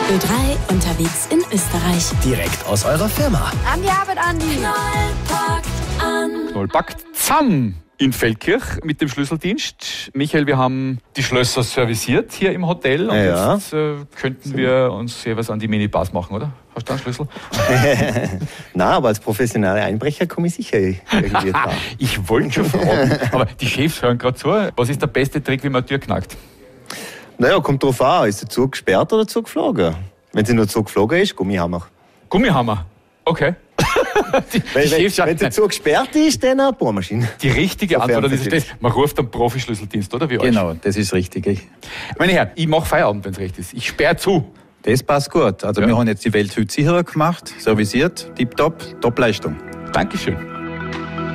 Ö3 unterwegs in Österreich. Direkt aus eurer Firma. An die Arbeit, Andi. Knoll packt an. Knoll packt zusammen in Feldkirch mit dem Schlüsseldienst. Michael, wir haben die Schlösser serviciert hier im Hotel und jetzt könnten wir uns was an die Minibars machen, oder? Hast du einen Schlüssel? Nein, aber als professioneller Einbrecher komme ich sicher irgendwie dran. Ich wollte schon fragen, aber die Chefs hören gerade zu. Was ist der beste Trick, wie man eine Tür knackt? Naja, kommt drauf an, ist der Zug gesperrt oder zugeflogen? Wenn sie nur zugeflogen ist, Gummihammer. Gummihammer? Okay. Wenn der Zug gesperrt ist, dann eine Bohrmaschine. Die richtige Antwort ist das. Man ruft einen Profi-Schlüsseldienst, oder? Wie Genau, das ist richtig. Meine Herren, ich mache Feierabend, wenn es recht ist. Ich sperre zu. Das passt gut. Also wir haben jetzt die Welt heute sicherer gemacht, servisiert, tipptopp, Top-Leistung. Dankeschön.